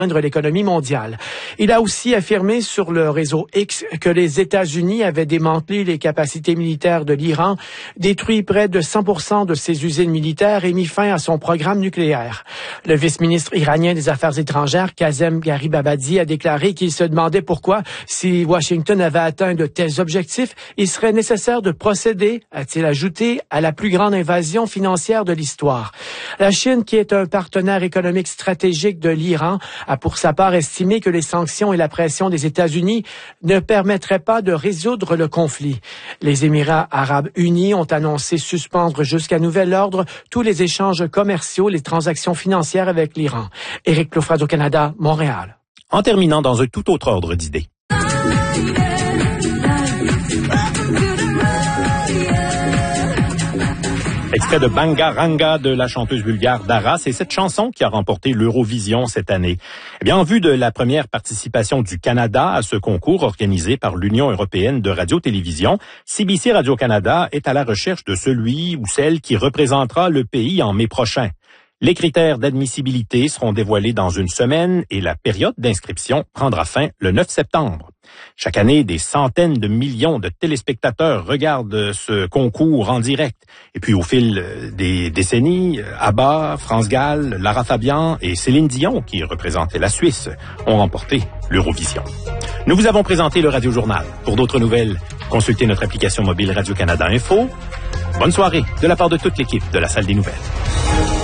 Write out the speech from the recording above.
l'économie mondiale. Il a aussi affirmé sur le réseau X que les États-Unis avaient démantelé les capacités militaires de l'Iran, détruit près de 100% de ses usines militaires et mis fin à son programme nucléaire. Le vice-ministre iranien des Affaires étrangères, Kazem Garibabadi, a déclaré qu'il se demandait pourquoi, si Washington avait atteint de tels objectifs, il serait nécessaire de procéder, a-t-il ajouté, à la plus grande invasion financière de l'histoire. La Chine, qui est un partenaire économique stratégique de l'Iran, a pour sa part estimé que les sanctions et la pression des États-Unis ne permettraient pas de résoudre le conflit. Les Émirats arabes unis ont annoncé suspendre jusqu'à nouvel ordre tous les échanges commerciaux, les transactions financières avec l'Iran. Éric Plouffe, Radio-Canada, Montréal. En terminant dans un tout autre ordre d'idées. Extrait de Bangaranga de la chanteuse bulgare Dara, c'est cette chanson qui a remporté l'Eurovision cette année. Eh bien, en vue de la première participation du Canada à ce concours organisé par l'Union européenne de radio-télévision, CBC Radio-Canada est à la recherche de celui ou celle qui représentera le pays en mai prochain. Les critères d'admissibilité seront dévoilés dans une semaine et la période d'inscription prendra fin le 9 septembre. Chaque année, des centaines de millions de téléspectateurs regardent ce concours en direct. Et puis au fil des décennies, ABBA, France Gall, Lara Fabian et Céline Dion, qui représentaient la Suisse, ont remporté l'Eurovision. Nous vous avons présenté le Radio Journal. Pour d'autres nouvelles, consultez notre application mobile Radio-Canada Info. Bonne soirée de la part de toute l'équipe de la Salle des Nouvelles.